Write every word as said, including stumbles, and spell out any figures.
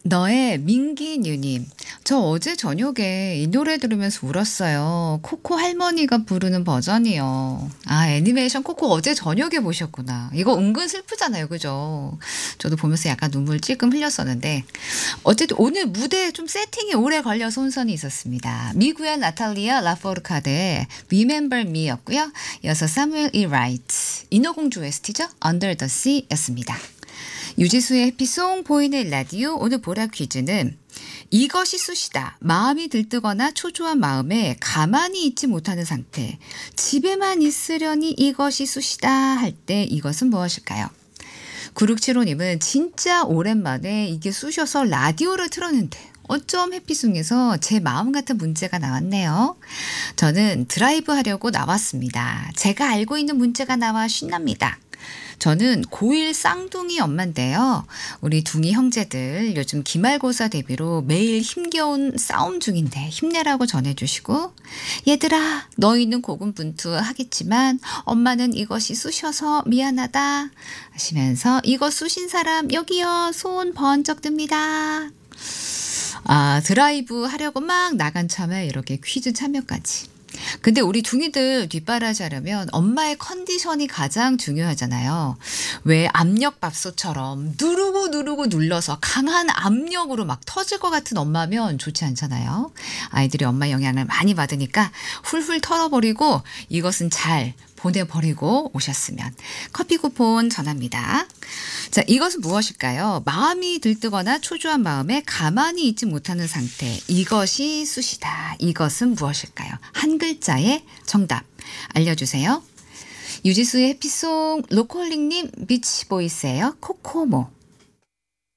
너의 민기뉴님. 저 어제 저녁에 이 노래 들으면서 울었어요. 코코 할머니가 부르는 버전이요. 아, 애니메이션 코코 어제 저녁에 보셨구나. 이거 은근 슬프잖아요. 그죠? 저도 보면서 약간 눈물 찔끔 흘렸었는데. 어쨌든 오늘 무대 좀 세팅이 오래 걸려서 혼선이 있었습니다. 미구의 나탈리아 라포르카드의 Remember Me였고요. 이어서 사무엘 E. 라이트, 인어공주 오에스티죠. Under the Sea였습니다. 유지수의 해피송 보이는 라디오 오늘 보라 퀴즈는 이것이 쑤시다. 마음이 들뜨거나 초조한 마음에 가만히 있지 못하는 상태. 집에만 있으려니 이것이 쑤시다 할 때 이것은 무엇일까요? 구육칠오님은 진짜 오랜만에 이게 쑤셔서 라디오를 틀었는데 어쩜 해피송에서 제 마음 같은 문제가 나왔네요. 저는 드라이브 하려고 나왔습니다. 제가 알고 있는 문제가 나와 신납니다. 저는 고일 쌍둥이 엄마인데요. 우리 둥이 형제들 요즘 기말고사 대비로 매일 힘겨운 싸움 중인데 힘내라고 전해주시고 얘들아 너희는 고군분투하겠지만 엄마는 이것이 쑤셔서 미안하다 하시면서 이거 쑤신 사람 여기요 손 번쩍 듭니다. 아 드라이브 하려고 막 나간 참에 이렇게 퀴즈 참여까지. 근데 우리 둥이들 뒷바라지 하려면 엄마의 컨디션이 가장 중요하잖아요. 왜 압력밥솥처럼 누르고 누르고 눌러서 강한 압력으로 막 터질 것 같은 엄마면 좋지 않잖아요. 아이들이 엄마 영향을 많이 받으니까 훌훌 털어버리고 이것은 잘 보내버리고 오셨으면 커피 쿠폰 전합니다. 자, 이것은 무엇일까요? 마음이 들뜨거나 초조한 마음에 가만히 있지 못하는 상태. 이것이 쑤시다. 이것은 무엇일까요? 한 글자의 정답 알려주세요. 유지수의 해피송 로컬링님 비치보이스예요. 코코모.